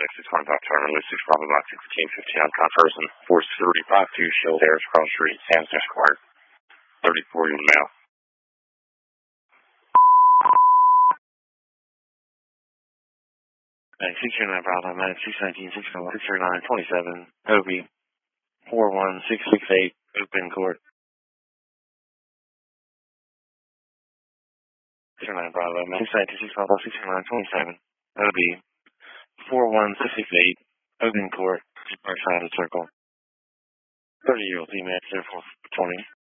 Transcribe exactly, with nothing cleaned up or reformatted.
six one five turn, release six Bravo about sixteen fifteen on Conversion, force three five two, Shield Airs, Cross Street, Samson Square, thirty-four in mail. six two nine Bravo, six nineteen, six oh one, six three nine, twenty-seven, Toby, four one six six eight, open court. six nine Bravo, six nineteen, six oh one, six three nine, twenty-seven, Toby, four one six six eight, open court, park side of the circle. thirty year old female, four twenty.